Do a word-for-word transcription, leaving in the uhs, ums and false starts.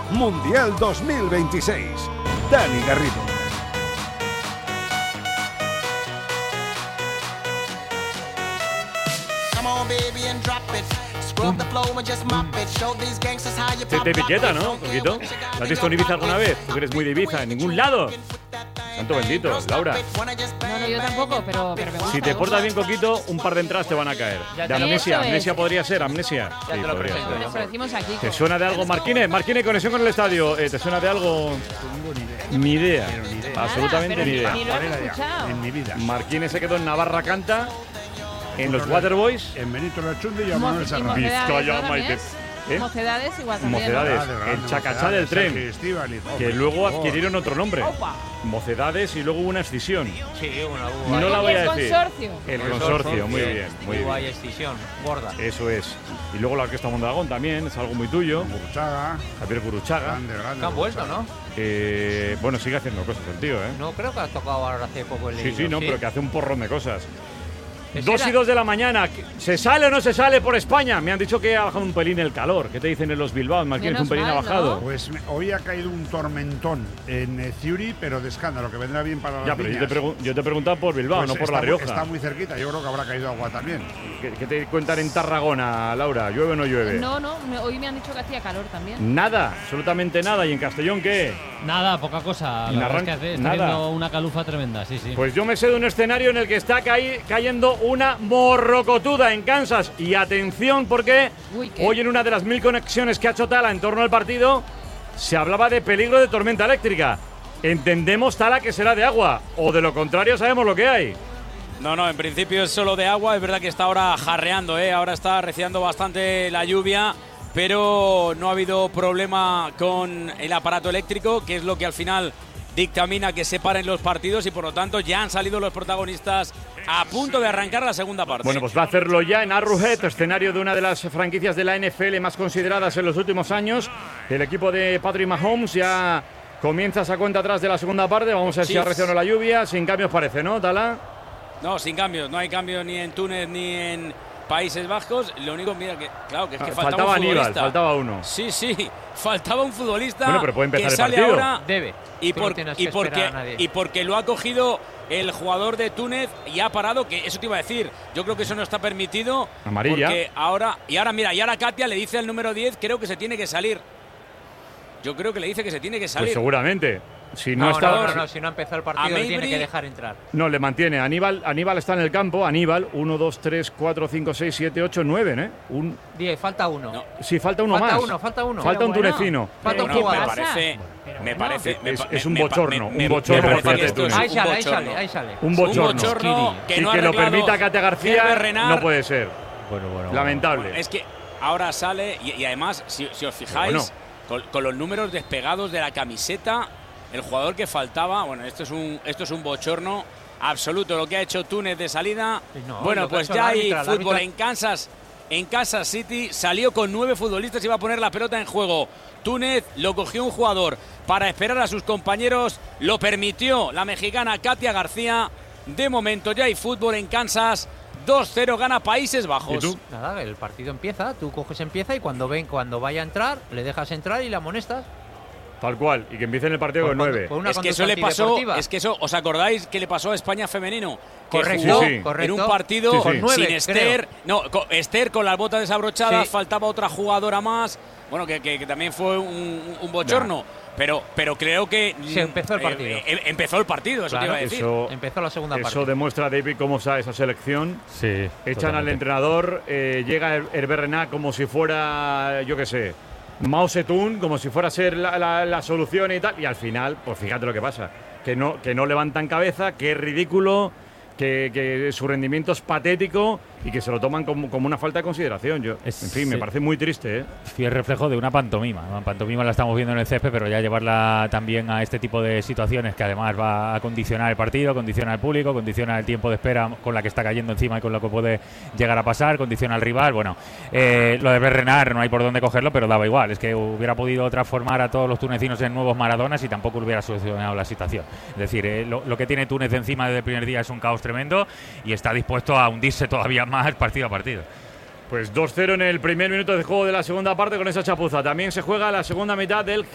Mundial dos mil veintiséis. Dani Garrido. Te, te etiqueta, ¿no, Coquito? ¿Lo has visto en Ibiza alguna vez? ¿Tú que eres muy de Ibiza? ¿En ningún lado? Santo bendito, Laura. No, no, yo tampoco, pero, pero me gusta. Si te portas bien, Coquito, un par de entradas te van a caer. De amnesia, amnesia podría ser, amnesia. Ya sí, te lo podría ser. Bueno, lo decimos aquí. ¿Te suena de algo, Marquines? Marquines, conexión con el estadio. Eh, ¿Te suena de algo? Ni idea. Ni idea. Absolutamente ni idea. Ni lo he escuchado. En mi vida. Marquines se quedó en Navarra Canta, en los Waterboys. En Benito Lerchundi y a Manuel Serrano. Vizcaya, Maite. ¿Eh? Mocedades igual también. Mocedades, ¿no? El Chacachá del tren, que luego adquirieron otro nombre. Opa. Mocedades y luego hubo una escisión. Sí, una hubo. No la voy a decir. El consorcio. El consorcio, muy bien. Muy hubo bien. Hay escisión, gorda. Eso es. Y luego la Orquesta Mondragón también, es algo muy tuyo. Guruchaga. Javier Guruchaga. Grande, grande. Que han vuelto, ¿no? Eh, bueno, sigue haciendo cosas el tío, ¿eh? No, creo que ha tocado ahora hace poco el Sí, leído, sí, no, ¿sí? pero que hace un porrón de cosas. Dos y dos de la mañana. ¿Se sale o no se sale por España? Me han dicho que ha bajado un pelín el calor. ¿Qué te dicen en los Bilbao? Marquines, un pelín mal, ha bajado. ¿no? Pues me, hoy ha caído un tormentón en eh, Ciuri, pero de escándalo, que vendrá bien para las Ya, pero yo viñas. te, pregun- yo te he preguntado por Bilbao, Pues no por está La muy- Rioja. Está muy cerquita, yo creo que habrá caído agua también. ¿Qué, qué te cuentan en Tarragona, Laura? ¿Llueve o no llueve? No, no, me- hoy me han dicho que hacía calor también. Nada, absolutamente nada. ¿Y en Castellón qué? Nada, poca cosa. En La verdad es que arranque, hace- está nada. haciendo una calufa tremenda, sí, sí. Pues yo me sé de un escenario en el que está caí- cayendo una morrocotuda en Kansas. Y atención, porque Uy, ¿qué? hoy en una de las mil conexiones que ha hecho Tala en torno al partido, se hablaba de peligro de tormenta eléctrica. Entendemos, Tala, que será de agua. O de lo contrario, sabemos lo que hay. No, no, en principio es solo de agua. Es verdad que está ahora jarreando, ¿eh? Ahora está arreciando bastante la lluvia, pero no ha habido problema con el aparato eléctrico, que es lo que al final dictamina que se paren los partidos, y por lo tanto ya han salido los protagonistas a punto de arrancar la segunda parte. Bueno, pues va a hacerlo ya en Arrowhead, escenario de una de las franquicias de la N F L más consideradas en los últimos años. El equipo de Patrick Mahomes ya comienza esa cuenta atrás de la segunda parte. Vamos a ver Sí. si arrecia o no la lluvia. Sin cambios parece, ¿no, Tala? No, sin cambios, no hay cambios ni en Túnez ni en Países Bajos. Lo único, mira, que claro, que es que Ah, faltaba, faltaba un Aníbal, futbolista. faltaba uno. Sí, sí, faltaba un futbolista. Bueno, pero puede empezar que el sale partido. ahora Debe. y, Tú por- no tienes y que porque esperar a nadie. y porque lo ha cogido el jugador de Túnez y ha parado, que eso te iba a decir. Yo creo que eso no está permitido. Amarilla. Porque ahora y ahora mira, y ahora Katia le dice al número diez, creo que se tiene que salir. Yo creo que le dice que se tiene que salir. Pues seguramente. Si no, No, está, no, no, no, si no ha empezado el partido A le tiene Mabry- que dejar entrar. no, le mantiene. Aníbal, Aníbal está en el campo. Aníbal, uno, dos, tres, cuatro, cinco, seis, siete, ocho, nueve, ¿eh? Un, diez, falta uno. No. sí, falta uno falta más. uno, falta uno. Falta un Pero bueno, tunecino. Falta un Bueno, me jugador. parece, me parece, me Es- pa- es un me- bochorno, me- un me bochorno parece por que esto parte es de Ahí un sale, ahí bochorno. sale, ahí sale. Un Un bochorno. bochorno que y no ha que lo arreglado permita Katia García Herbert Renard. no puede ser. Bueno, bueno. Lamentable. Es que ahora sale, y, y además, si, si os fijáis, Bueno. con, con los números despegados de la camiseta, el jugador que faltaba, bueno, esto es un, esto es un bochorno absoluto lo que ha hecho Túnez de salida. No, bueno, lo que ha pues hecho ya el hay árbitro, el fútbol árbitro- en Kansas, en Kansas City, salió con nueve futbolistas y va a poner la pelota en juego. Túnez lo cogió un jugador para esperar a sus compañeros, lo permitió la mexicana Katia García. De momento ya hay fútbol en Kansas. dos cero gana Países Bajos. ¿Y tú? Nada, el partido empieza, tú coges empieza y cuando ven cuando vaya a entrar, le dejas entrar y la amonestas. Tal cual. Y que empiece en el partido Por con cuando- nueve. por una Es que eso le conducta pasó, antideportiva. es que eso, ¿os acordáis que le pasó a España femenino? Que Correcto, jugó Sí, sí. correcto. en un partido Sí, sí. Con nueve, sin creo. Esther, no, con Esther con las botas desabrochadas, Sí. faltaba otra jugadora más, bueno, que, que- que también fue un, un bochorno, pero, pero creo que Se empezó el eh, partido. eh, empezó el partido, eso Claro, te iba a decir. Eso, Empezó la segunda eso parte. demuestra, David, cómo está esa selección. Sí. Echan totalmente. al entrenador, eh, llega Her- Herbert Renard como si fuera, yo qué sé, Mao Zedong, como si fuera a ser la, la- la solución y tal. Y al final, pues fíjate lo que pasa. Que no, que no levantan cabeza, que es ridículo, que, que su rendimiento es patético y que se lo toman como, como una falta de consideración. Yo, Es- en fin, me sí. parece muy triste, ¿eh? Fiel reflejo de una pantomima. Una pantomima la estamos viendo en el césped, pero ya llevarla también a este tipo de situaciones que además va a condicionar el partido, condiciona al público, condiciona el tiempo de espera con la que está cayendo encima y con lo que puede llegar a pasar, condiciona al rival. Bueno, eh, lo de Berrenar no hay por dónde cogerlo, pero daba igual. Es que hubiera podido transformar a todos los tunecinos en nuevos Maradonas y tampoco hubiera solucionado la situación. Es decir, eh, lo, lo que tiene Túnez encima desde el primer día es un caos tremendo y está dispuesto a hundirse todavía más partido a partido. Pues dos cero en el primer minuto de juego de la segunda parte con esa chapuza. También se juega la segunda mitad del